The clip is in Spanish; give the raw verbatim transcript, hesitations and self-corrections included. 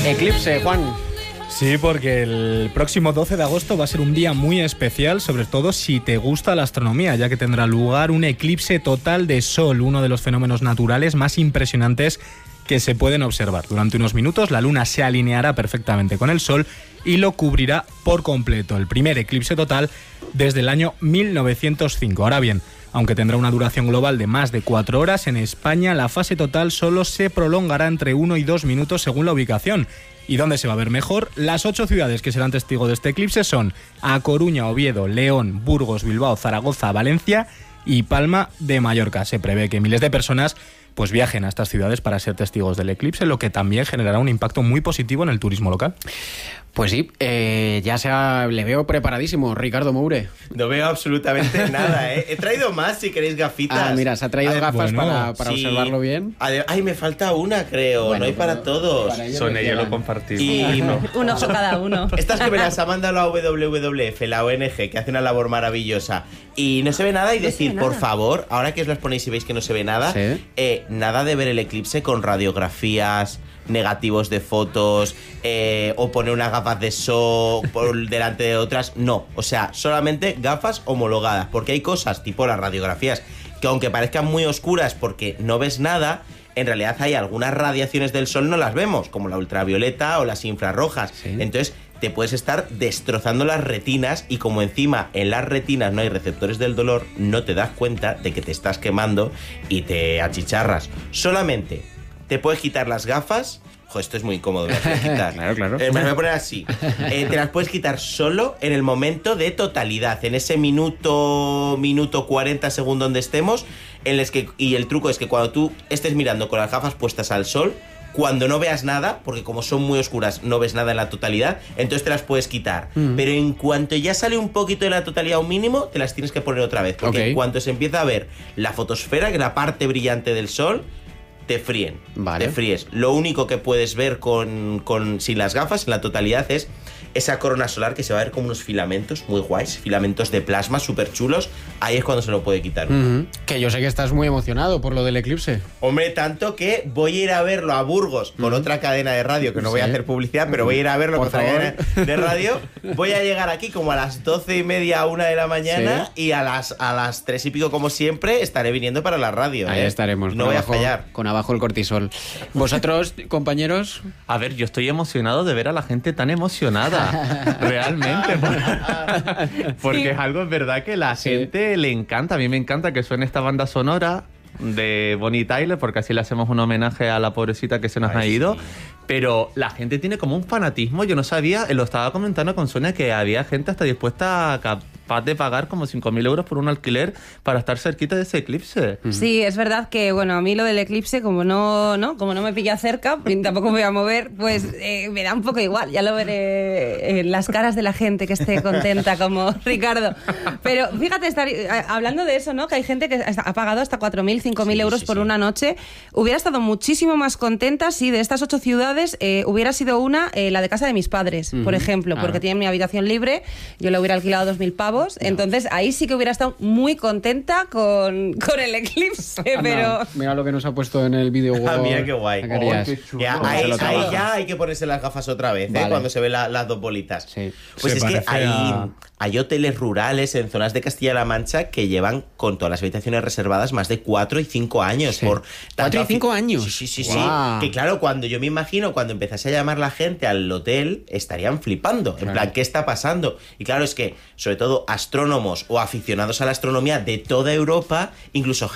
Eclipse, Juan. Sí, porque el próximo doce de agosto va a ser un día muy especial, sobre todo si te gusta la astronomía, ya que tendrá lugar un eclipse total de Sol, uno de los fenómenos naturales más impresionantes que se pueden observar. Durante unos minutos la Luna se alineará perfectamente con el Sol y lo cubrirá por completo. El primer eclipse total desde el año mil novecientos cinco. Ahora bien, aunque tendrá una duración global de más de cuatro horas, en España la fase total solo se prolongará entre uno y dos minutos según la ubicación. ¿Y dónde se va a ver mejor? Las ocho ciudades que serán testigo de este eclipse son A Coruña, Oviedo, León, Burgos, Bilbao, Zaragoza, Valencia y Palma de Mallorca. Se prevé que miles de personas pues viajen a estas ciudades para ser testigos del eclipse, lo que también generará un impacto muy positivo en el turismo local. Pues sí, eh, ya sea, le veo preparadísimo, Ricardo Moure. No veo absolutamente nada, ¿eh? He traído más si queréis gafitas. Ah, mira, se ha traído Además, gafas bueno, para, para sí. observarlo bien. Ay, me falta una, creo. Bueno, no hay para todos. para ellos Son les ellos, lo llegan. compartimos. Y no. Un ojo cada uno. Estas que me las ha mandado la W W F, la O N G, que hace una labor maravillosa. Y no se ve nada y No se decir, ve por nada. favor, ahora que os las ponéis y veis que no se ve nada, Sí. eh, nada de ver el eclipse con radiografías, negativos de fotos, eh, o poner unas gafas de sol por delante de otras. No, o sea, solamente gafas homologadas, porque hay cosas tipo las radiografías que aunque parezcan muy oscuras porque no ves nada, en realidad hay algunas radiaciones del sol no las vemos, como la ultravioleta o las infrarrojas. Sí. Entonces te puedes estar destrozando las retinas y como encima en las retinas no hay receptores del dolor, no te das cuenta de que te estás quemando y te achicharras. Solamente te puedes quitar las gafas. Ojo, esto es muy incómodo, me las voy a quitar. Claro, claro. Eh, me las voy a poner así. Eh, te las puedes quitar solo en el momento de totalidad, en ese minuto, minuto cuarenta segundos donde estemos, en el que, y el truco es que cuando tú estés mirando con las gafas puestas al sol, cuando no veas nada, porque como son muy oscuras no ves nada en la totalidad, entonces te las puedes quitar. Mm. Pero en cuanto ya sale un poquito de la totalidad, un mínimo, te las tienes que poner otra vez. Porque Okay. en cuanto se empieza a ver la fotosfera, que es la parte brillante del sol, te fríen, Vale. te fríes. Lo único que puedes ver con, con sin las gafas en la totalidad es esa corona solar que se va a ver como unos filamentos muy guays, filamentos de plasma súper chulos. Ahí es cuando se lo puede quitar. Uh-huh. Que yo sé que estás muy emocionado por lo del eclipse. Hombre, tanto que voy a ir a verlo a Burgos con uh-huh. otra cadena de radio, que no voy Sí. a hacer publicidad, pero voy a ir a verlo Por con otra favor. cadena de radio. Voy a llegar aquí como a las doce y media, a una de la mañana, Sí. y a las, a las tres y pico, como siempre, estaré viniendo para la radio. Ahí ¿eh? estaremos. No con voy abajo, a fallar. Con abajo el cortisol. ¿Vosotros, compañeros? A ver, yo estoy emocionado de ver a la gente tan emocionada. Realmente. Porque, porque es algo, es verdad, que la Sí. gente le encanta. A mí me encanta que suene esta banda sonora de Bonnie Tyler, porque así le hacemos un homenaje a la pobrecita que se nos Ay, ha ido. sí. Pero la gente tiene como un fanatismo. Yo no sabía, lo estaba comentando con Sonia, que había gente hasta dispuesta a capaz de pagar como cinco mil euros por un alquiler para estar cerquita de ese eclipse. Sí, es verdad que, bueno, a mí lo del eclipse, como no, ¿no? Como no me pilla cerca y tampoco me voy a mover, pues eh, me da un poco igual. Ya lo veré en las caras de la gente que esté contenta, como Ricardo. Pero fíjate, estar, eh, hablando de eso, ¿no? Que hay gente que ha pagado hasta cuatro mil, cinco mil Sí, euros sí, por sí. una noche. Hubiera estado muchísimo más contenta si de estas ocho ciudades eh, hubiera sido una, eh, la de casa de mis padres, Ujú, por ejemplo, claro. porque tienen mi habitación libre, yo le hubiera alquilado dos mil pavos, entonces ahí sí que hubiera estado muy contenta con, con el eclipse, pero... Anda, mira lo que nos ha puesto en el vídeo. Ah, mira qué guay. ¿Qué querías? Oh, qué chulo. Ya, Cómo ahí, se lo ahí trabaja. ya hay que ponerse las gafas otra vez, ¿eh? Vale. Cuando se ven la- las dos bolitas. Sí. Pues Se es que parece hay, a- hay hoteles rurales en zonas de Castilla-La Mancha que llevan con todas las habitaciones reservadas más de cuatro y cinco años. Sí. por ¿Cuatro y afi- cinco años? Sí, sí, sí, sí. Guau. Que claro, cuando yo me imagino, cuando empezase a llamar la gente al hotel, estarían flipando. En Claro. plan, ¿qué está pasando? Y claro, es que, sobre todo, astrónomos o aficionados a la astronomía de toda Europa, incluso